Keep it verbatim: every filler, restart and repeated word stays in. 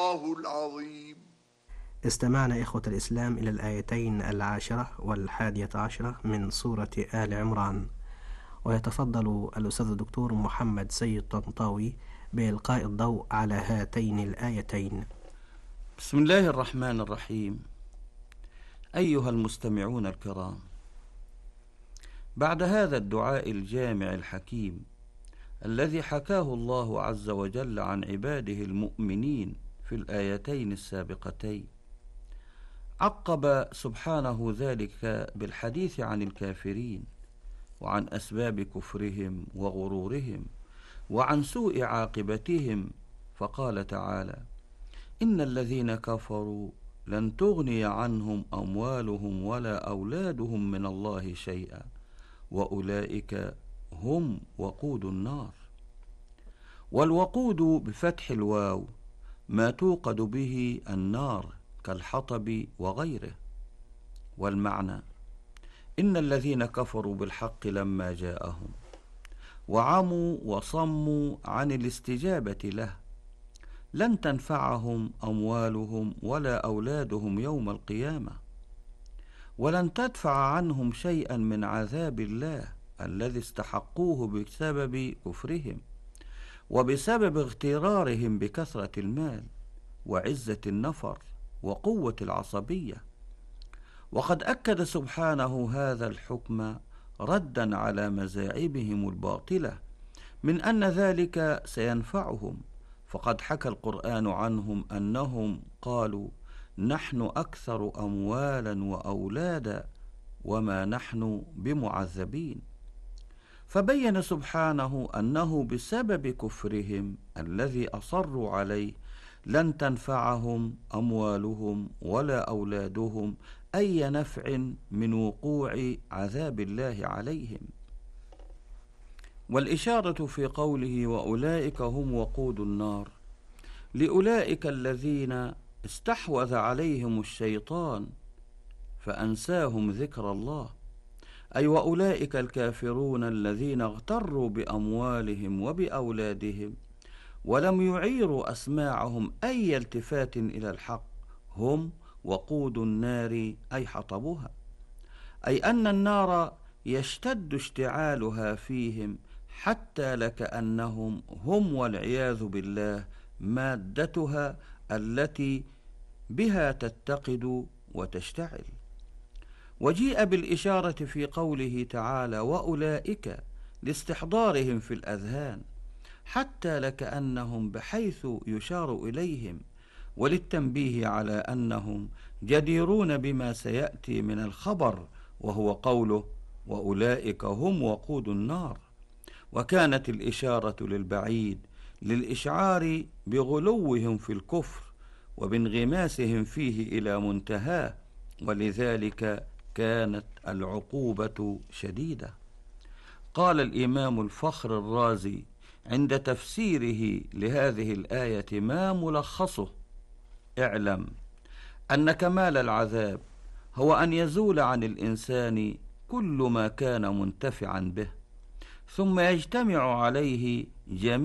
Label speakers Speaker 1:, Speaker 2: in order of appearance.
Speaker 1: الله العظيم.
Speaker 2: استمعنا إخوة الإسلام إلى الآيتين العاشرة والحادية عشرة من سورة آل عمران، ويتفضل الأستاذ الدكتور محمد سيد طنطاوي بإلقاء الضوء على هاتين الآيتين.
Speaker 3: بسم الله الرحمن الرحيم. أيها المستمعون الكرام، بعد هذا الدعاء الجامع الحكيم الذي حكاه الله عز وجل عن عباده المؤمنين في الآيتين السابقتين، عقب سبحانه ذلك بالحديث عن الكافرين وعن أسباب كفرهم وغرورهم وعن سوء عاقبتهم، فقال تعالى: إن الذين كفروا لن تغني عنهم أموالهم ولا أولادهم من الله شيئا وأولئك هم وقود النار. والوقود بفتح الواو ما توقد به النار كالحطب وغيره. والمعنى: إن الذين كفروا بالحق لما جاءهم وعموا وصموا عن الاستجابة له لن تنفعهم أموالهم ولا أولادهم يوم القيامة، ولن تدفع عنهم شيئا من عذاب الله الذي استحقوه بسبب كفرهم وبسبب اغترارهم بكثرة المال وعزة النفر وقوة العصبية. وقد أكد سبحانه هذا الحكم ردا على مزاعمهم الباطلة من أن ذلك سينفعهم، فقد حكى القرآن عنهم أنهم قالوا: نحن أكثر أموالا وأولادا وما نحن بمعذبين. فبين سبحانه أنه بسبب كفرهم الذي أصروا عليه لن تنفعهم أموالهم ولا أولادهم أي نفع من وقوع عذاب الله عليهم. والإشارة في قوله وأولئك هم وقود النار لأولئك الذين استحوذ عليهم الشيطان فأنساهم ذكر الله، أي وأولئك الكافرون الذين اغتروا بأموالهم وبأولادهم ولم يعيروا أسماعهم أي التفات إلى الحق، هم وقود النار أي حطبها، أي أن النار يشتد اشتعالها فيهم حتى لكأنهم هم والعياذ بالله مادتها التي بها تتقد وتشتعل. وجيء بالإشارة في قوله تعالى وأولئك لاستحضارهم في الأذهان حتى لكأنهم بحيث يشار إليهم، وللتنبيه على أنهم جديرون بما سيأتي من الخبر، وهو قوله وأولئك هم وقود النار. وكانت الإشارة للبعيد للإشعار بغلوهم في الكفر وبانغماسهم فيه إلى منتهاه، ولذلك كانت العقوبة شديدة. قال الإمام الفخر الرازي عند تفسيره لهذه الآية ما ملخصه: اعلم أن كمال العذاب هو أن يزول عن الإنسان كل ما كان منتفعا به ثم يجتمع عليه جميع